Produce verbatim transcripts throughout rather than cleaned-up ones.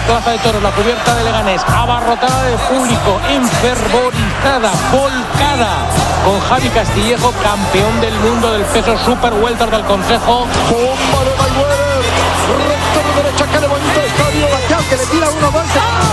Plaza de Toros, la cubierta de Leganés, abarrotada de público, enfervorizada, volcada, con Javi Castillejo, campeón del mundo del peso super welter del Consejo. ¡Bomba de Mayweather! ¡Recto de derecha, qué bonito estadio! ¡Bastián, que le tira uno más!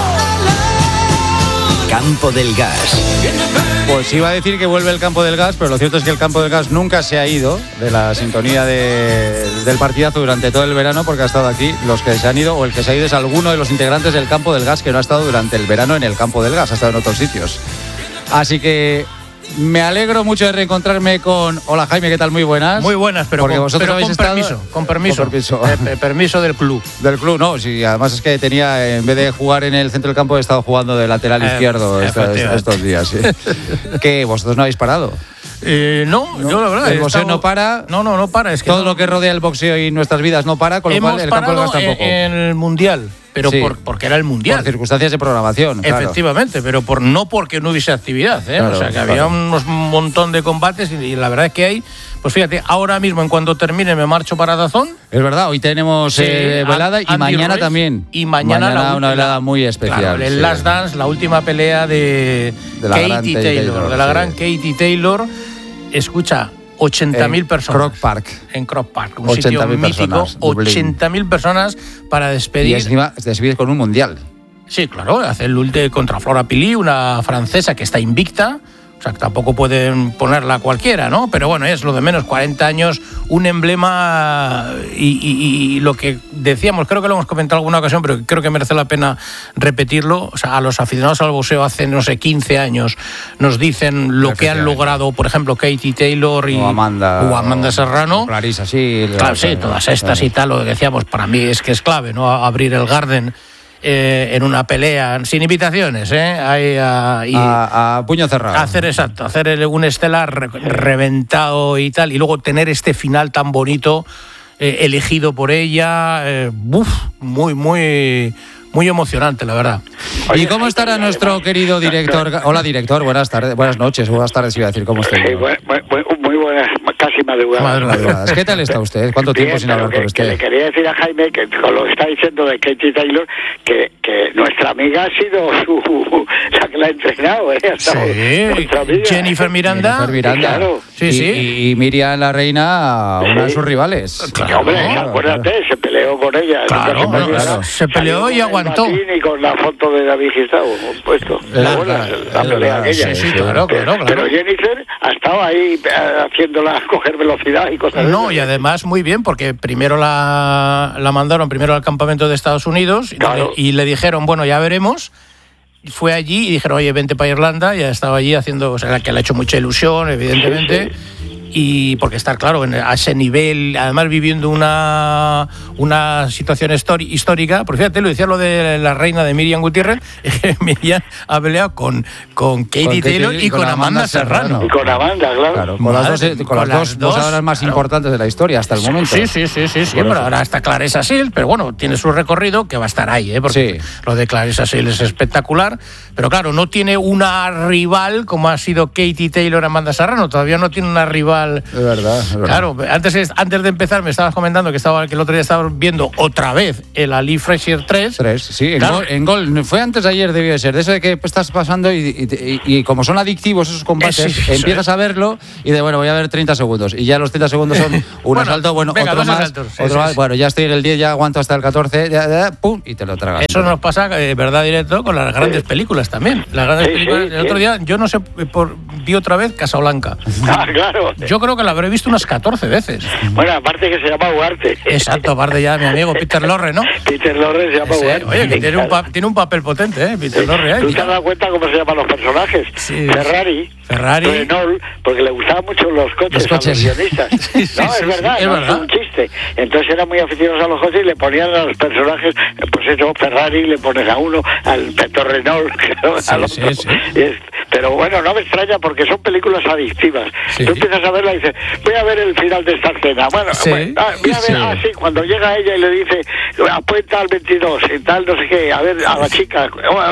Campo del Gas. Pues iba a decir que vuelve el Campo del Gas, pero lo cierto es que el Campo del Gas nunca se ha ido de la sintonía de, del partidazo durante todo el verano, porque ha estado aquí. Los que se han ido, o el que se ha ido, es alguno de los integrantes del Campo del Gas que no ha estado durante el verano en el Campo del Gas, ha estado en otros sitios. Así que me alegro mucho de reencontrarme con... Hola Jaime, ¿qué tal? Muy buenas. Muy buenas, pero, porque con, vosotros pero habéis con, estado... permiso, con permiso. Con permiso. Eh, permiso del club. Del club, no. Sí, además es que tenía, en vez de jugar en el centro del campo, he estado jugando de lateral eh, izquierdo estos, estos días. Sí. ¿Qué? ¿Vosotros no habéis parado? Eh, no, no, yo la verdad. El boxeo estado... no para. No, no, no para. Es que todo no... lo que rodea el boxeo y nuestras vidas no para, con lo Hemos cual el Campo del Gas tampoco. En el Mundial. Pero sí, por, porque era el Mundial. Por circunstancias de programación. Efectivamente, claro. pero por no porque no hubiese actividad. ¿eh? Claro, o sea, que claro. había unos, un montón de combates y, y la verdad es que hay... Pues fíjate, ahora mismo en cuanto termine me marcho para Dazón. Es verdad, hoy tenemos sí, eh, velada y Andy mañana Ruiz, también. Y mañana, mañana la, una velada muy especial. Claro, el sí. Last Dance, la última pelea de, de la Katie Taylor, Taylor, de la sí. gran Katie Taylor. Escucha, ochenta mil personas. Croc Park. En Croc Park, un sitio mítico. ochenta mil personas para despedir. Y encima se despide con un mundial. Sí, claro, hace el ulti contra Flora Pili, una francesa que está invicta. O sea, que tampoco pueden ponerla cualquiera, ¿no? Pero bueno, es lo de menos, cuarenta años, un emblema y, y, y lo que decíamos, creo que lo hemos comentado en alguna ocasión, pero creo que merece la pena repetirlo. O sea, a los aficionados al boxeo hace, no sé, quince años nos dicen lo que han logrado, por ejemplo, Katie Taylor y, o Amanda, o Amanda Serrano. Clarissa, sí. Claro, sí, todas estas sí. Y tal, lo que decíamos, para mí es que es clave, ¿no? Abrir el Garden. Eh, en una pelea sin invitaciones, ¿eh? Ahí, uh, y a, a puño cerrado. Hacer exacto, hacer el, un estelar re, reventado y tal, y luego tener este final tan bonito eh, elegido por ella, eh, uf, muy, muy, muy emocionante, la verdad. ¿Y cómo estará nuestro querido director? Hola, director, buenas tardes, buenas noches, buenas tardes, iba a decir, ¿cómo está? Sí, muy, muy, muy buenas, casi madrugadas. madrugadas. ¿Qué tal está usted? ¿Cuánto tiempo Bien, sin hablar que, con usted? Que le quería decir a Jaime, que con lo que está diciendo de Katie Taylor, que, que nuestra amiga ha sido su, la que la ha entrenado, ¿eh? Ha sí, amiga, Jennifer Miranda. Jennifer Miranda. Claro. Sí, y, sí. Y, y Miriam la Reina, una sí. de sus rivales. Claro, hombre, claro, acuérdate, claro. Se peleó con ella. Claro, bueno, claro. Se peleó y aguantó. Y con la foto de David Gustavo puesto. La, buena, la, la, la pelea aquella. Sí, sí, claro, claro, claro. Pero Jennifer ha estado ahí haciéndola coger velocidad y cosas No, de y además muy bien, porque primero la, la mandaron primero al campamento de Estados Unidos claro. y, le, y le dijeron, bueno, ya veremos. Fue allí y dijeron, oye, vente para Irlanda, y ha estado allí haciendo, o sea, que le ha hecho mucha ilusión, evidentemente. Sí, sí. Y porque estar claro en, a ese nivel, además viviendo una una situación histórica, porque fíjate, lo decía lo de la reina de Miriam Gutiérrez, Miriam ha peleado con, con Katie con Taylor y, y con, con Amanda, Amanda Serrano. Serrano. Y con Amanda, claro. claro con, Madre, las dos, con, con las, las dos boxeadoras más claro. importantes de la historia hasta el momento. Sí, sí, sí, sí, sí pero ahora está Claressa Shields, pero bueno, tiene su recorrido que va a estar ahí, ¿eh? Porque sí. lo de Claressa Shields es espectacular, pero claro, no tiene una rival como ha sido Katie Taylor, Amanda Serrano, todavía no tiene una rival. Es verdad, es verdad. Claro, antes, antes de empezar me estabas comentando que estaba que el otro día estabas viendo otra vez el Ali Frazier tres. tres, sí, claro. en, gol, en gol. Fue antes de ayer, debió de ser. De eso de que estás pasando y, y, y, y como son adictivos esos combates, eh, sí, empiezas a verlo y de, bueno, voy a ver treinta segundos. Y ya los treinta segundos son un bueno, asalto, bueno, venga, otro más, asaltos, sí, otro sí, más. Sí. Bueno, ya estoy en el diez, ya aguanto hasta el catorce, ya, ya, pum, y te lo tragas. Eso nos pasa, eh, verdad directo, con las grandes películas también. Las grandes sí, películas. Sí, el otro día, yo no sé, por, vi otra vez Casablanca. Ah, claro. Yo creo que la habré visto unas catorce veces. Bueno, aparte que se llama Ugarte. Exacto, aparte ya mi amigo Peter Lorre, ¿no? Peter Lorre se llama Ugarte. Oye, que tiene un, pa- tiene un papel potente, ¿eh? Peter sí. Lorre. ¿Tú te has dado cuenta cómo se llaman los personajes? Sí. Ferrari, Ferrari, Renault, porque le gustaban mucho los coches, los coches. a los guionistas. sí, sí, no, es sí, verdad, sí, no es verdad. es un chiste. Entonces eran muy aficionados a los coches y le ponían a los personajes, pues eso, Ferrari, le pones a uno, al Peto Renault, sí, al otro. Sí, sí. Es, Pero bueno, no me extraña porque son películas adictivas. Sí. Tú empiezas a verla y dices, voy a ver el final de esta escena. Bueno, Sí. bueno ah, voy a ver, Sí. ah, sí, cuando llega ella y le dice, apuesta al veintidós y tal, no sé qué, a ver, a la chica,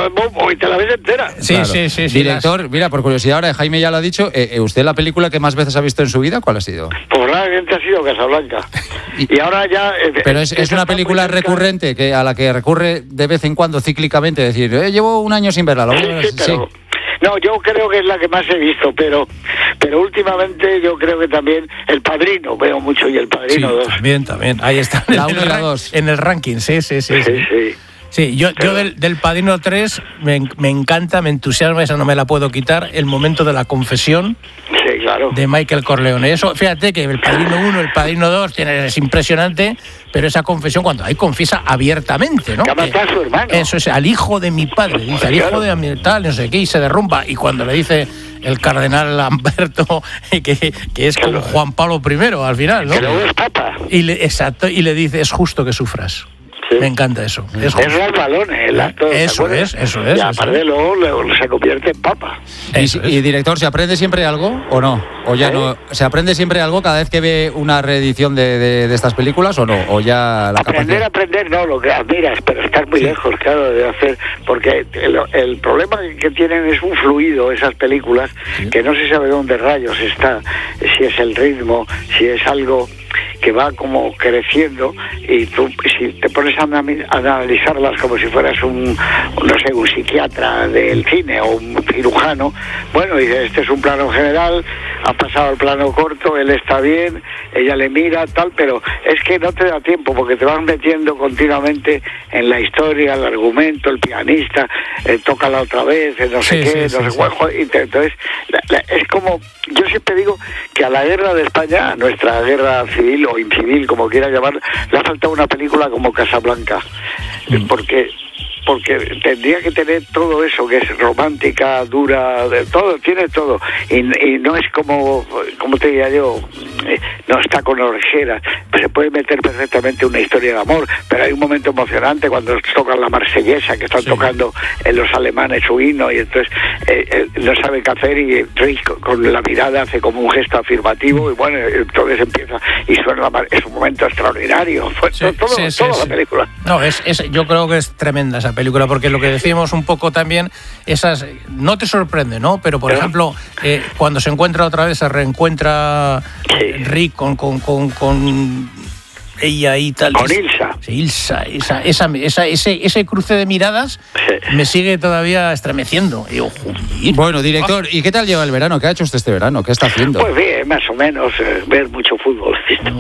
y te la ves entera. Sí, Claro. sí, sí, sí. Director, mira, por curiosidad, ahora Jaime ya lo ha dicho, eh, eh, ¿usted la película que más veces ha visto en su vida, cuál ha sido? Pues realmente ha sido Casablanca. Y- Y ahora ya... eh, Pero es, es esa una está muy película cerca. recurrente que a la que recurre de vez en cuando cíclicamente, decir, eh, llevo un año sin verla. Lo voy a ver, Sí, sí, pero... No, yo creo que es la que más he visto, pero pero últimamente yo creo que también El Padrino, veo mucho, y El Sí, Padrino dos. también, también. Ahí está. La en uno el y la ran- dos. En el ranking, sí, sí, sí. Sí, sí. sí. Sí, yo, Pero- yo del, del Padrino tres me, en- me encanta, me entusiasma, esa no me la puedo quitar, el momento de la confesión Sí, claro. de Michael Corleone. Eso, fíjate que el Padrino uno, el Padrino dos, tiene, es impresionante, pero esa confesión cuando ahí confiesa abiertamente, ¿no? Que ha matado a su hermano. Eso es, al hijo de mi padre, dice, al hijo Claro. de mi tal, no sé qué, y se derrumba. Y cuando le dice el cardenal Lamberto que, que es como Juan Pablo primero al final, ¿no? Que luego es papa. Y le, exacto, y le dice, es justo que sufras. Sí. Me encanta eso. Es Es justo. Ralph Balone, el actor. ¿te Eso acuerdas? es, eso es, Y eso aparte es. luego, luego se convierte en papa. Y, Eso es. y, director, ¿se aprende siempre algo o no? ¿O ya ¿Eh? no? ¿Se aprende siempre algo cada vez que ve una reedición de, de, de estas películas o no? ¿O ya la Aprender, capacidad? aprender, no, lo que admiras, pero estar muy lejos, claro, de hacer, porque el, el problema que tienen es un fluido, esas películas, que no se sabe dónde rayos está, si es el ritmo, si es algo que va como creciendo, y tú, si te pones a anami- a analizarlas como si fueras un, no sé, un psiquiatra del cine o un cirujano, bueno, dices, este es un plano general, ha pasado al plano corto, él está bien, ella le mira, tal, pero es que no te da tiempo porque te vas metiendo continuamente en la historia, el argumento, el pianista, eh, tócala otra vez, eh, no sé Sí, qué, sí, no sí, sé sí. cuál, joder, y te- entonces la- la- es como, yo siempre digo que a la guerra de España, a nuestra guerra civil o incivil, como quiera llamar, le ha faltado una película como Casablanca, eh, porque porque tendría que tener todo eso, que es romántica, dura, de todo, tiene todo, y, y no es como, como te diría yo, eh, no está con orejeras, se puede meter perfectamente una historia de amor, pero hay un momento emocionante cuando tocan la marsellesa, que están Sí. tocando en los alemanes su himno, y entonces eh, eh, no sabe qué hacer, y Rick con la mirada hace como un gesto afirmativo, y bueno, entonces empieza, y suena la mar- es un momento extraordinario, fue Sí, todo, sí, sí, toda sí. la película. No, es, es, yo creo que es tremenda esa película, porque lo que decíamos un poco también, esas no te sorprende, ¿no? Pero, por ¿Eh? ejemplo, eh, cuando se encuentra otra vez, se reencuentra Sí. Rick con, con, con, con ella y tal. Con Es- Ilsa. Sí, Ilsa, esa, esa, esa- ese, ese cruce de miradas Sí. me sigue todavía estremeciendo. Y digo, "Joder". Bueno, director, ¿y qué tal lleva el verano? ¿Qué ha hecho usted este verano? ¿Qué está haciendo? Pues bien, más o menos, eh, ver mucho fútbol.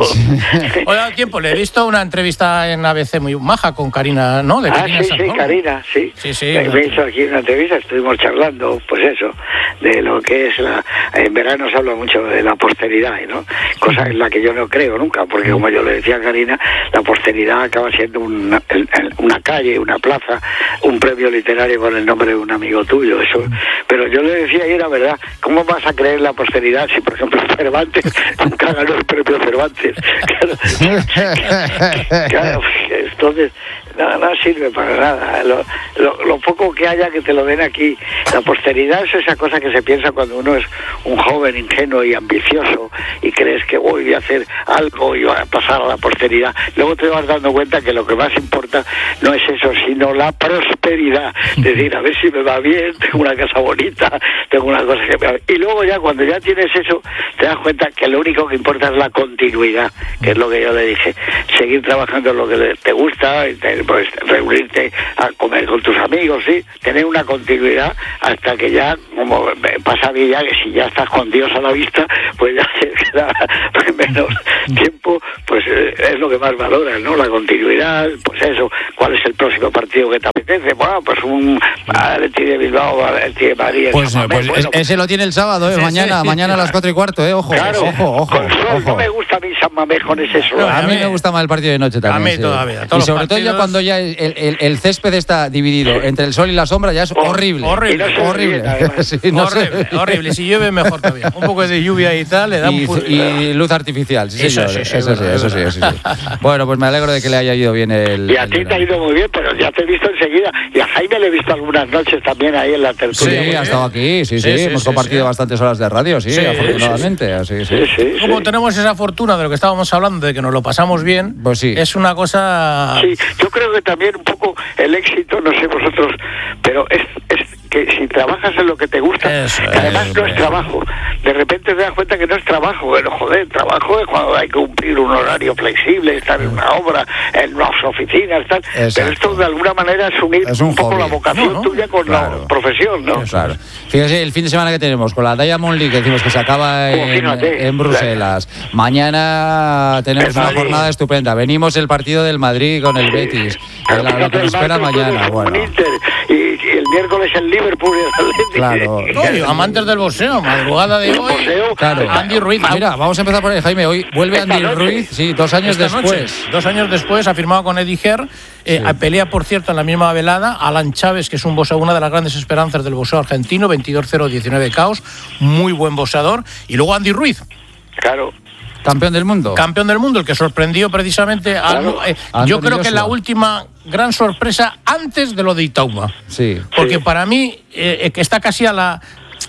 Hoy al tiempo, le he visto una entrevista en A B C muy maja con Karina, ¿no? De Ah, Karina sí, sí, Sanzón. Karina, sí. Sí, sí. Me, me hizo aquí una entrevista, estuvimos charlando, pues eso, de lo que es la... En verano se habla mucho de la posteridad, ¿no? Cosa en la que yo no creo nunca, porque como yo le decía a Karina, la posteridad acaba siendo una, el- el- una calle, una plaza, un premio literario con el nombre de un amigo tuyo, eso. Pero yo le decía, y era verdad, ¿cómo vas a creer la posteridad si, por ejemplo, Cervantes nunca ganó el premio Cervantes? Claro, claro, entonces no, no sirve para nada. Lo, lo, lo poco que haya que te lo den aquí, la posteridad es esa cosa que se piensa cuando uno es un joven ingenuo y ambicioso y crees que voy voy a hacer algo y va a pasar a la posteridad. Luego te vas dando cuenta que lo que más importa no es eso, sino la prosperidad. Es decir, a ver si me va bien, tengo una casa bonita, tengo una cosa que me va bien. Y luego ya cuando ya tienes eso, te das cuenta que lo único que importa es la continuidad, que es lo que yo le dije. Seguir trabajando en lo que te gusta, y te- pues, reunirte a comer con tus amigos, sí, tener una continuidad hasta que ya, como pasa a mí ya, que si ya estás con Dios a la vista, pues ya te queda menos tiempo, pues eh, es lo que más valoras, ¿no? La continuidad, pues eso, ¿cuál es el próximo partido que te apetece? Bueno, pues un Atleti de Bilbao, Atleti de Madrid, Pues, San Mamés, pues bueno, ese lo tiene el sábado, ¿eh? Sí, mañana, sí. mañana a las cuatro y cuarto, ¿eh? Ojo, claro, ojo, ojo, con sol, ojo. no me gusta a mí San Mamés con ese sol. A mí me gusta más el partido de noche también. A mí sí. todavía. todos y sobre los todo partidos. ya cuando ya el, el, el césped está dividido entre el sol y la sombra, ya es horrible. Horrible, Y no se horrible. ve bien, Sí, no horrible, sé. horrible. Si llueve, mejor todavía. Un poco de lluvia y tal, le da Y, un pu- y luz artificial, sí, Eso señor. sí, sí, eso sí, verdad, eso sí, verdad. eso sí. Bueno, pues me alegro de que le haya ido bien el. Y a el ti te ha verano. ido muy bien, pero ya te he visto enseguida. Y a Jaime le he visto algunas noches también ahí en la Sí, tertulia. ha estado aquí, sí, sí, Sí, sí, hemos sí, compartido sí. bastantes horas de radio, sí, Sí, afortunadamente, así, sí. Sí, sí, Como sí. tenemos esa fortuna de lo que estábamos hablando, de que nos lo pasamos bien, Pues sí. es una cosa... Sí, yo creo que también un poco el éxito, no sé vosotros, pero es, es que si trabajas en lo que te gusta, Eso que además es, no es hombre. trabajo, de repente te das cuenta que no es trabajo, bueno, joder, trabajo es cuando hay que cumplir un horario flexible, estar en una obra, en unas oficinas, tal, Exacto. pero esto de alguna manera es unir Es un un, poco hobby. la vocación No, no, tuya con claro. la profesión, ¿no? Claro. Fíjese, el fin de semana que tenemos con la Diamond League, que decimos que se acaba Oh, en, fíjate. en Bruselas. Mañana tenemos El una Madrid. jornada estupenda. Venimos el partido del Madrid con el Betis. Pero La- lo fíjate, que nos el espera martes mañana. jueves Bueno, un Inter, y, y el miércoles el Liverpool y el Atlético. Claro. No, y amantes del boxeo, madrugada de El hoy, boxeo, claro. Andy Ruiz. Mira, vamos a empezar por ahí, Jaime. Hoy vuelve Esta Andy noche. Ruiz, sí, dos años Esta después. noche, dos años después, ha firmado con Eddie Hearn. Eh, pelea, por cierto, en la misma velada. Alan Chávez, que es un boxeador, una de las grandes esperanzas del boxeo argentino, veintidós cero, diecinueve caos, muy buen boxeador. Y luego Andy Ruiz, Claro. Campeón del mundo. campeón del mundo, el que sorprendió precisamente a... Claro. eh, Anthony yo creo que Joshua. la última gran sorpresa antes de lo de Itauma. Sí. Porque Sí. para mí, eh, que está casi a la...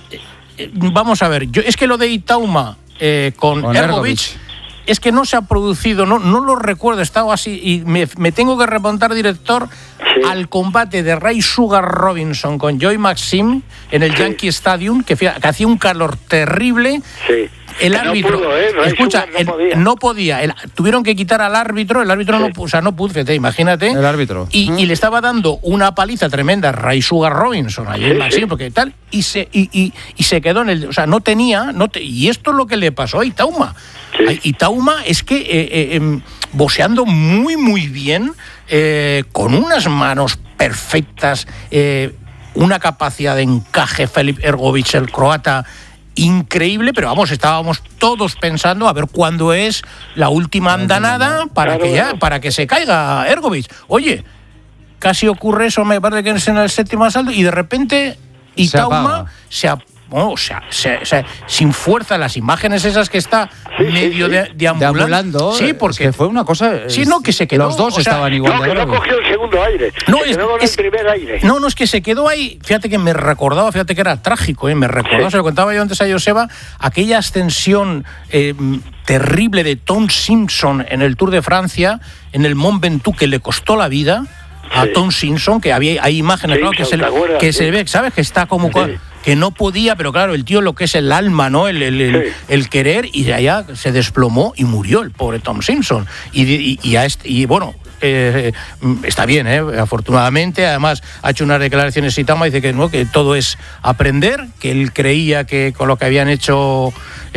eh, vamos a ver, yo es que lo de Itauma eh, con, Con Ergovic, Ergovic. es que no se ha producido, no, no lo recuerdo, he estado así y me, me tengo que remontar, director, Sí. al combate de Ray Sugar Robinson con Joy Maxim en el Sí. Yankee Stadium, que, fía- que hacía un calor terrible. Sí. El Que no árbitro, pudo, ¿eh? Ray escucha, Sugar no el- podía. no podía. El- tuvieron que quitar al árbitro, el árbitro Sí. no, pu- o sea, no pudo, fíjate, imagínate. El árbitro. Y, y le estaba dando una paliza tremenda a Ray Sugar Robinson, a Joy Sí, Maxim, sí. porque tal, y se, y, y, y se quedó en el, o sea, no tenía, no te- y esto es lo que le pasó a Itauma. Sí. A Itauma es que eh, eh, em, boxeando muy, muy bien, eh, con unas manos perfectas, eh, una capacidad de encaje, Felipe Ergovic, el croata, increíble, pero vamos, estábamos todos pensando a ver cuándo es la última andanada para Claro, que ya, claro. para que se caiga Ergovic. Oye, casi ocurre eso, me parece que es en el séptimo asalto, y de repente Se Itauma apaga. se ap- oh, o sea, se- se- sin fuerza, las imágenes esas que está Sí, sí, medio sí. de, deambulando. Deambulando. Sí, es porque que fue una cosa. Sí, no, que se quedó, Los dos o sea, estaban igual No, de que no graves. cogió el segundo aire. No, se es- quedó con es- el primer aire. No, no, es que se quedó ahí. Fíjate que me recordaba, fíjate que era trágico, ¿eh? Me recordaba, Sí. se lo contaba yo antes a Joseba, aquella ascensión eh, terrible de Tom Simpson en el Tour de Francia, en el Mont Ventoux, que le costó la vida a Sí. Tom Simpson, que había hay imágenes, claro, que, se, Simpson, le- ¿te acuerdas? que se Sí. ve, ¿sabes? Que está como... co- Sí. que no podía, pero claro, el tío lo que es el alma, ¿no? El, el, el- Sí. el querer, y de allá se desplomó y murió el pobre Tom Simpson. Y, y, y, a este- y bueno, eh, eh, está bien, ¿eh? Afortunadamente. Además, ha hecho unas declaraciones Itauma, dice que no, que todo es aprender, que él creía que con lo que habían hecho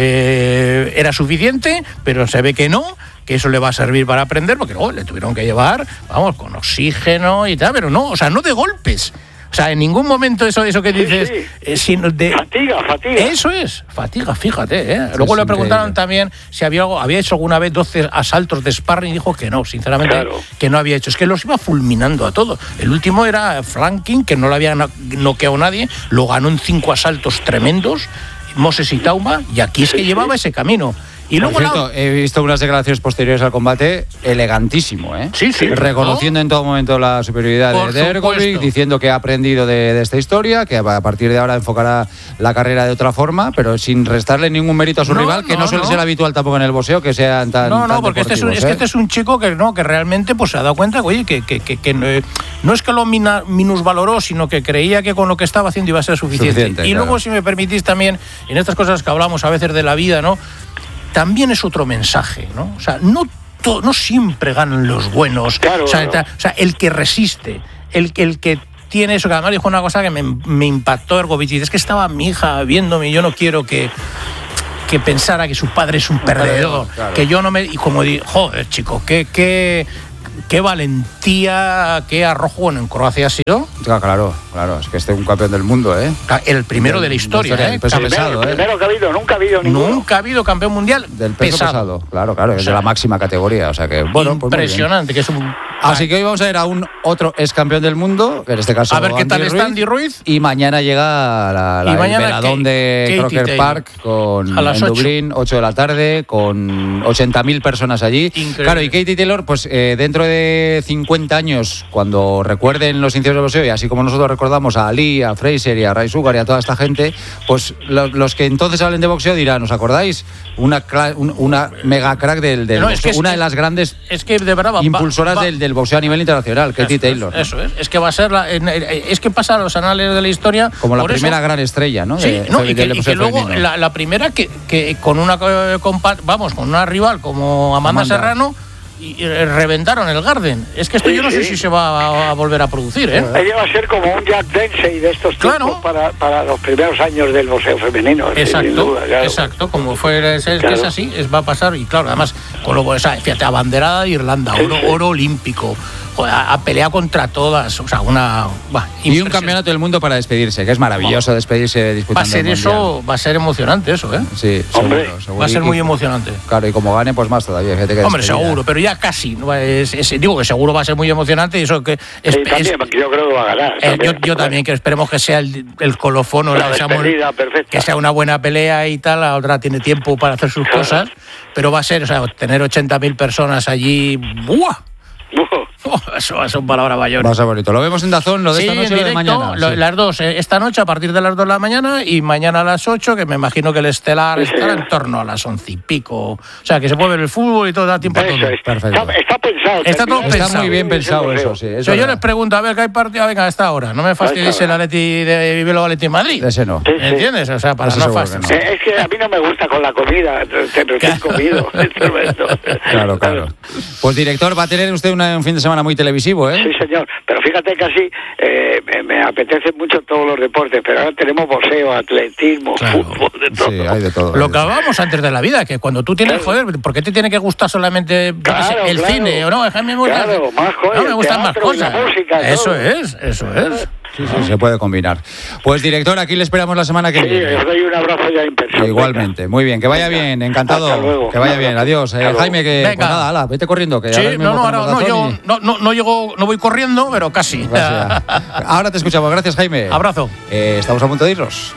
eh, era suficiente, pero se ve que no, que eso le va a servir para aprender, porque luego le tuvieron que llevar, vamos, con oxígeno y tal, pero no, o sea, no de golpes. O sea, en ningún momento eso, eso que Sí, dices, sí. eh, sino de, Fatiga, fatiga. eso es, fatiga, fíjate. ¿eh? Luego es le preguntaron increíble. también si había, algo- había hecho alguna vez doce asaltos de sparring y dijo que no, sinceramente, Claro. que no había hecho. Es que los iba fulminando a todos. El último era Franklin, que no lo había no- noqueado nadie, lo ganó en cinco asaltos tremendos, Moses Itauma, y aquí es que Sí, llevaba sí. ese camino. Y Por luego la- cierto, he visto unas declaraciones posteriores al combate elegantísimo, ¿eh? Sí, sí. Reconociendo en todo momento la superioridad Por de, de Ergovic, supuesto. diciendo que ha aprendido de, de esta historia, que a partir de ahora enfocará la carrera de otra forma, pero sin restarle ningún mérito a su No, rival, que no, no, suele no. ser habitual tampoco en el boxeo, que sean tan No, no, tan porque este es, un, es deportivos, que ¿eh? este es un chico que no, que realmente pues se ha dado cuenta, oye, que, que, que, que no, eh, no es que lo mina- minusvaloró, sino que creía que con lo que estaba haciendo iba a ser suficiente. Suficiente, y claro. luego, si me permitís también, en estas cosas que hablamos a veces de la vida, ¿no? También es otro mensaje, ¿no? O sea, no, to- no siempre ganan los buenos. Claro, o, sea, claro. ta- o sea, el que resiste, el, que- el que tiene eso, que además dijo una cosa que me, me impactó Ergovic, dice, es que estaba mi hija viéndome y yo no quiero que que pensara que su padre es un perdedor, perdedor, claro. que yo no me... Y como di, joder, chico, qué, qué, qué valentía, qué arrojo. Bueno, en Croacia ha sido Claro, claro, claro, es que este es un campeón del mundo, ¿eh? el primero de la historia. Del ¿eh? peso Campeón- pesado, Primero, ¿eh? primero que ha habido, nunca ha habido ninguno. Nunca ha habido campeón mundial Del peso pesado, claro, claro, es sea, de la máxima categoría, o sea que, bueno, pues muy bien. impresionante, que es un Así que hoy vamos a ver a un otro ex campeón del mundo, que en este caso a ver qué Andy tal está Ruiz, Andy Ruiz. Y mañana llega la, la, Y mañana el veladón Kate- de Katie Croker Taylor. Park con, A las en ocho. Dublín, ocho de la tarde, con ochenta mil personas allí. Increíble. Claro, y Katie Taylor, pues eh, dentro de cincuenta años, cuando recuerden los inicios del boxeo, y así como nosotros recordamos a Ali, a Fraser y a Ray Sugar y a toda esta gente, pues lo, los que entonces hablen de boxeo dirán, ¿os acordáis? Una, cla- un- una mega crack del, del No, es boxeo, que es- una de las grandes Es que de verdad va, impulsoras va- va- del, del boxeo a nivel internacional, Katie Eso es, Taylor. ¿no? Eso es, es que va a ser la, en- en- es que pasa a los anales de la historia Como la por eso- primera gran estrella, ¿no? Sí, De- no, de- y que, del y boxeo que luego femenino. la, la primera que, que con una eh, compa- vamos con una rival como Amanda, Amanda. Serrano y, eh, reventaron el Garden. Es que esto Sí, yo no sé sí. si se va a, a volver a producir, ¿eh? Ella va a ser como un Jack Dempsey de estos tiempos Claro. para, para los primeros años del boxeo femenino. sin Exacto, duda, claro. exacto, como fue es, es, Claro. que es así, es, va a pasar y claro, además con lo, o sea, fíjate, abanderada de Irlanda, oro, sí. oro olímpico, joder, ha, ha peleado contra todas, o sea, una bah, Y un impresionante. campeonato del mundo para despedirse, que es maravilloso despedirse Va a disputando ser el mundial. eso, va a ser emocionante eso, ¿eh? Sí, Hombre, seguro, seguro. Va a ser Y- muy y- emocionante. Claro, y como gane, pues más todavía. Fíjate que Hombre, despedida. seguro, pero ya casi. ¿no? Es- es- digo que seguro va a ser muy emocionante y eso que es, Sí, también, es- porque yo creo que va a ganar. eh, yo, yo también que esperemos que sea el, el colofón o La la- sea muy- despedida perfecta. que sea una buena pelea y tal. La otra tiene tiempo para hacer sus cosas, pero va a ser, o sea, tener ochenta mil personas allí. ¡Buah! Oh, eso va a ser un palabra mayor. Va a ser bonito. Lo vemos en Dazón, lo de Sí, esta noche en y lo de directo, mañana. lo- sí. las dos, eh, esta noche a partir de las dos de la mañana y mañana a las ocho, que me imagino que el estelar Sí, estará señor. en torno a las once y pico. O sea, que se puede ver el fútbol y todo, da tiempo a todo. Eso es. Perfecto. Está, está pensado. Está todo terminado. Está pensado. muy bien pensado eso, sí. O eso sea, es yo verdad. les pregunto, a ver, que hay partido, venga, a esta hora. No me fastidies el Atleti de Vivelo Atleti Madrid. De ese no. Sí, sí. ¿Entiendes? O sea, para Eso no seguro que fastidiar. Eh, Es que a mí no me gusta con la comida, te recién comido. Claro, claro. Pues director, va a tener usted una- un fin de semana muy televisivo, ¿eh? Sí, señor. Pero fíjate que así eh, me, me apetecen mucho todos los deportes, pero ahora tenemos boxeo, atletismo, Claro. fútbol, de todo. Sí, hay de todo. Lo que hablábamos antes de la vida, que cuando tú tienes, Claro. joder, ¿por qué te tiene que gustar solamente yo qué sé, Claro, el claro. cine? O no, es que a mí me gusta, Claro, más joder, no, me el gustan más teatro y la cosas. música, Eso todo. es, eso es. Sí, sí, se puede combinar. Pues director, aquí le esperamos la semana que Sí, viene. os doy un abrazo ya impersonal. Igualmente, muy bien, que vaya Venga. bien, encantado. Hasta luego. Que vaya Un bien, abrazo. adiós. Eh, Hasta luego. Jaime, que Venga. pues nada, ala, vete corriendo, que Sí, ahora mismo no, no, ahora ponemos no, Dazón yo y- no, no, no llego, no voy corriendo, pero casi. Gracias. Ahora te escuchamos, gracias Jaime. Abrazo. Eh, estamos a punto de irnos.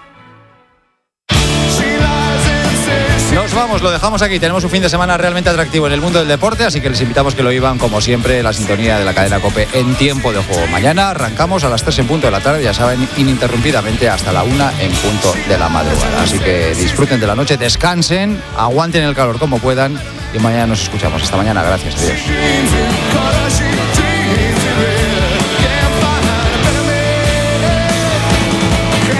Nos vamos, lo dejamos aquí. Tenemos un fin de semana realmente atractivo en el mundo del deporte, así que les invitamos que lo vivan, como siempre, la sintonía de la cadena COPE en tiempo de juego. Mañana arrancamos a las tres en punto de la tarde, ya saben, ininterrumpidamente hasta la una en punto de la madrugada. Así que disfruten de la noche, descansen, aguanten el calor como puedan y mañana nos escuchamos. Hasta mañana, gracias, adiós.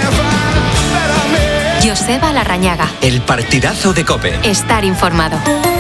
Joseba Larrañaga. El partidazo de COPE. Estar informado.